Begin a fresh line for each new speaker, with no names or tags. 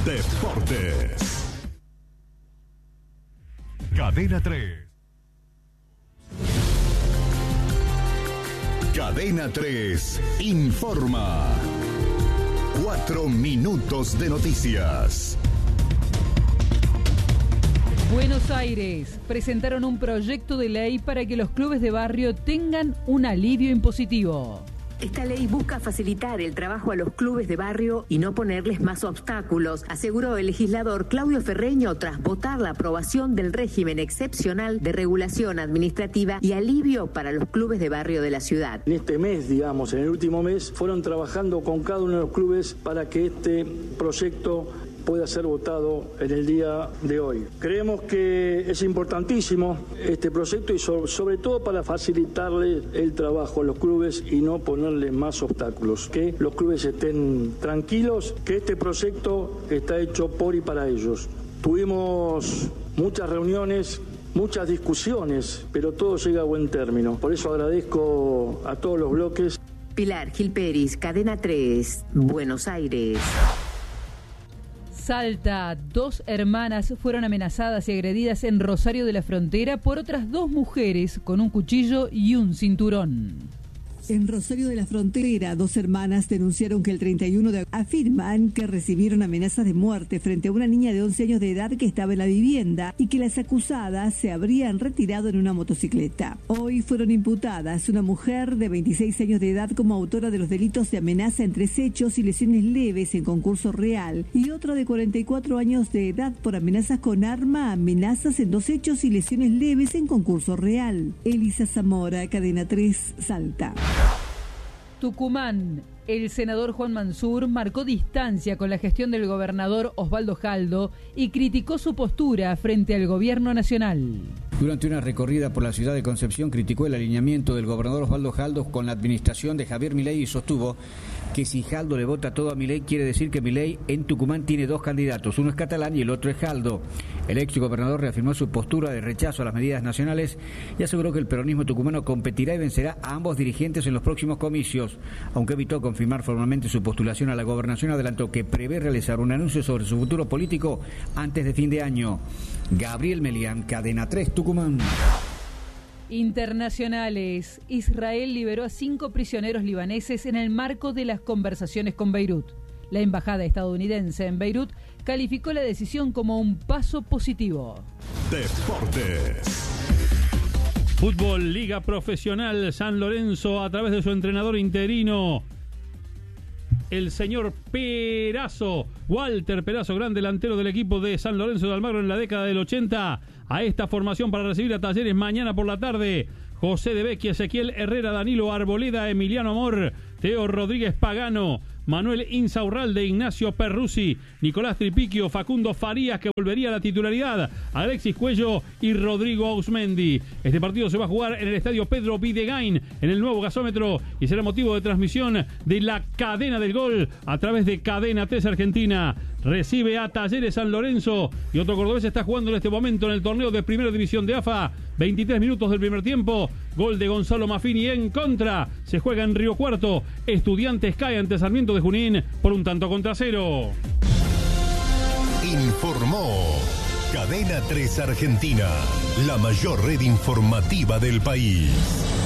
Deportes. Cadena 3. Cadena 3 informa. 4 minutos de noticias.
Buenos Aires presentaron un proyecto de ley para que los clubes de barrio tengan un alivio impositivo.
Esta ley busca facilitar el trabajo a los clubes de barrio y no ponerles más obstáculos, aseguró el legislador Claudio Ferreño tras votar la aprobación del régimen excepcional de regulación administrativa y alivio para los clubes de barrio de la ciudad.
En este mes, digamos, en el último mes, fueron trabajando con cada uno de los clubes para que este proyecto pueda ser votado en el día de hoy. Creemos que es importantísimo este proyecto y sobre todo para facilitarle el trabajo a los clubes y no ponerle más obstáculos. Que los clubes estén tranquilos, que este proyecto está hecho por y para ellos. Tuvimos muchas reuniones, muchas discusiones, pero todo llega a buen término. Por eso agradezco a todos los bloques.
Pilar Gil Peris, Cadena 3, Buenos Aires.
Salta, 2 hermanas fueron amenazadas y agredidas en Rosario de la Frontera por otras 2 mujeres con un cuchillo y un cinturón.
En Rosario de la Frontera, 2 hermanas denunciaron que el 31 de afirman que recibieron amenazas de muerte frente a una niña de 11 años de edad que estaba en la vivienda y que las acusadas se habrían retirado en una motocicleta. Hoy fueron imputadas una mujer de 26 años de edad como autora de los delitos de amenaza en 3 hechos y lesiones leves en concurso real y otra de 44 años de edad por amenazas con arma, amenazas en 2 hechos y lesiones leves en concurso real. Elisa Zamora, Cadena 3, Salta.
Tucumán, el senador Juan Mansur marcó distancia con la gestión del gobernador Osvaldo Jaldo y criticó su postura frente al gobierno nacional.
Durante una recorrida por la ciudad de Concepción criticó el alineamiento del gobernador Osvaldo Jaldo con la administración de Javier Milei y sostuvo que si Jaldo le vota todo a Milei quiere decir que Milei en Tucumán tiene 2 candidatos, uno es catalán y el otro es Jaldo. El ex gobernador reafirmó su postura de rechazo a las medidas nacionales y aseguró que el peronismo tucumano competirá y vencerá a ambos dirigentes en los próximos comicios. Aunque evitó confirmar formalmente su postulación a la gobernación, adelantó que prevé realizar un anuncio sobre su futuro político antes de fin de año. Gabriel Melián, Cadena 3, Tucumán.
Internacionales. Israel liberó a 5 prisioneros libaneses en el marco de las conversaciones con Beirut. La embajada estadounidense en Beirut calificó la decisión como un paso positivo.
Deportes.
Fútbol, Liga Profesional San Lorenzo a través de su entrenador interino, el señor Perazo, Walter Perazo, gran delantero del equipo de San Lorenzo de Almagro en la década del 80, a esta formación para recibir a Talleres mañana por la tarde. José de Vecchia, Ezequiel Herrera, Danilo Arboleda, Emiliano Amor, Teo Rodríguez Pagano, Manuel Insaurralde, Ignacio Perruzzi, Nicolás Tripiquio, Facundo Farías, que volvería a la titularidad, Alexis Cuello y Rodrigo Ausmendi. Este partido se va a jugar en el estadio Pedro Videgain, en el nuevo gasómetro, y será motivo de transmisión de la cadena del gol a través de Cadena 3 Argentina. Recibe a Talleres San Lorenzo y otro cordobés está jugando en este momento en el torneo de Primera División de AFA. 23 minutos del primer tiempo, gol de Gonzalo Maffini en contra. Se juega en Río Cuarto. Estudiantes cae ante Sarmiento de Junín por 1-0.
Informó Cadena 3 Argentina, la mayor red informativa del país.